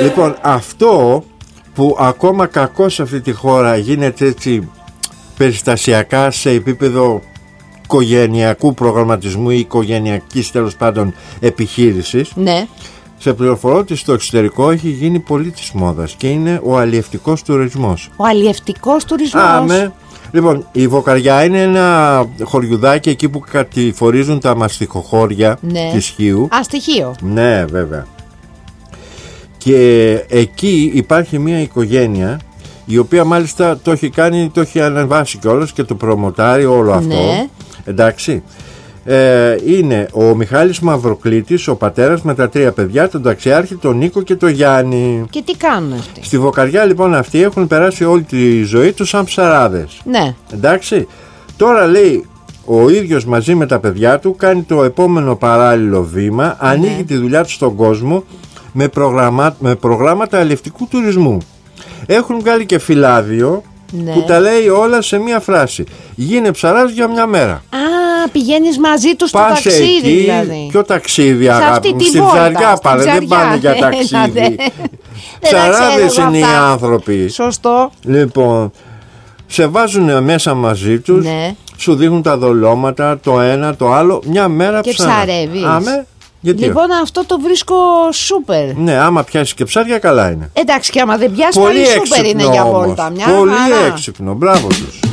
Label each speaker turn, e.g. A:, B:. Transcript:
A: Λοιπόν, αυτό που ακόμα κακό σε αυτή τη χώρα γίνεται έτσι περιστασιακά σε επίπεδο οικογενειακού προγραμματισμού ή οικογενειακής τέλος πάντων επιχείρησης.
B: Ναι.
A: Σε πληροφορώ ότι στο εξωτερικό έχει γίνει πολύ της μόδας και είναι ο αλλιευτικός τουρισμός.
B: Ο αλλιευτικός τουρισμός.
A: Λοιπόν, η Βοκαριά είναι ένα χωριουδάκι εκεί που κατηφορίζουν τα μαστιχοχώρια της Χίου.
B: Στοιχείο.
A: Ναι, βέβαια. Και εκεί υπάρχει μια οικογένεια η οποία μάλιστα το έχει κάνει, το έχει ανεβάσει κιόλας και το προμοτάρει όλο αυτό.
B: Ναι.
A: Εντάξει. Είναι ο Μιχάλης Μαυροκλήτης, ο πατέρας με τα 3 παιδιά, τον Ταξιάρχη, τον Νίκο και τον Γιάννη.
B: Και τι κάνουν αυτοί?
A: Στη Βοκαριά λοιπόν αυτοί έχουν περάσει όλη τη ζωή τους σαν ψαράδες.
B: Ναι.
A: Εντάξει. Τώρα λέει ο ίδιος μαζί με τα παιδιά του κάνει το επόμενο παράλληλο βήμα, ανοίγει τη δουλειά του στον κόσμο με προγράμματα αλλιευτικού τουρισμού. Έχουν βγάλει και φυλάδιο που τα λέει όλα σε μία φράση. Γίνε ψαράς για μια μέρα.
B: Πηγαίνεις μαζί τους στο ταξίδι
A: εκεί,
B: δηλαδή.
A: Ποιο ταξίδι αγάπη μου? Στην Ψαριά πάνε, δεν πάνε για ταξίδι. Ψαράδες είναι οι άνθρωποι.
B: Σωστό.
A: Λοιπόν, σε βάζουν μέσα μαζί τους, σου δείχνουν τα δολώματα, το ένα, το άλλο, μια μέρα
B: και ψαρεύεις.
A: Γιατί
B: λοιπόν αυτό το βρίσκω σούπερ.
A: Ναι, άμα πιάσεις και ψάρια καλά είναι.
B: Εντάξει, και άμα δεν πιάσεις πάλι σούπερ είναι για βόλτα.
A: Πολύ έξυπνο, μπράβο τους.